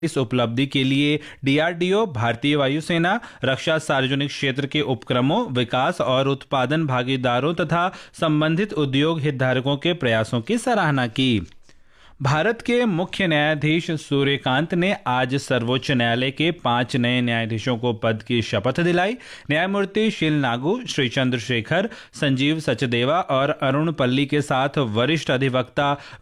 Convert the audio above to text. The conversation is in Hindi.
इस उपलब्धि के लिए डीआरडीओ, भारतीय वायुसेना, रक्षा, सार्वजनिक क्षेत्र के उपक्रमों, विकास और उत्पादन भागीदारों तथा संबंधित उद्योग हितधारकों के प्रयासों की सराहना की। भारत के मुख्य न्यायाधीश सूर्यकांत ने आज सर्वोच्च न्यायालय के 5 नए न्यायाधीशों को पद की शपथ दिलाई। न्यायमूर्ति शील नागू, श्री चंद्रशेखर, संजीव सचदेवा और अरुण पल्ली के साथ वरिष्ठ अधिवक्ता